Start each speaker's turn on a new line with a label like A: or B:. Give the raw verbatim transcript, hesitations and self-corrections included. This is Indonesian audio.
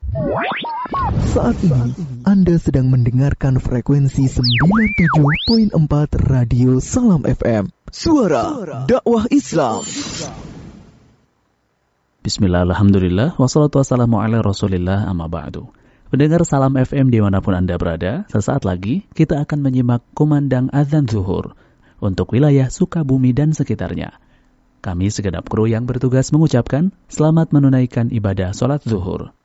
A: Saat ini Anda sedang mendengarkan frekuensi sembilan puluh tujuh koma empat Radio Salam F M. Suara dakwah Islam.
B: Bismillah, alhamdulillah, wassalatu wassalamu ala rasulillah, amma ba'du. Pendengar Salam F M dimanapun Anda berada, sesaat lagi kita akan menyimak kumandang azan zuhur untuk wilayah Sukabumi dan sekitarnya. Kami segenap kru yang bertugas mengucapkan selamat menunaikan ibadah sholat zuhur.